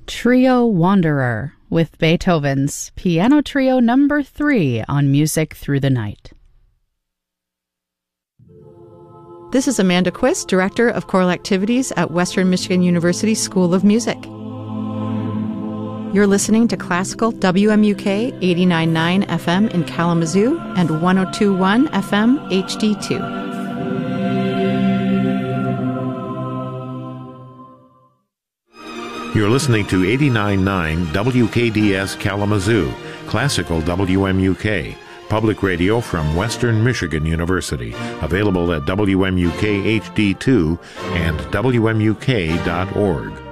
Trio Wanderer with Beethoven's Piano Trio No. 3 on Music Through the Night. This is Amanda Quist, Director of Choral Activities at Western Michigan University School of Music. You're listening to Classical WMUK 89.9 FM in Kalamazoo and 102.1 FM HD2. You're listening to 89.9 WKDS Kalamazoo, Classical WMUK, public radio from Western Michigan University, available at WMUK HD2 and WMUK.org.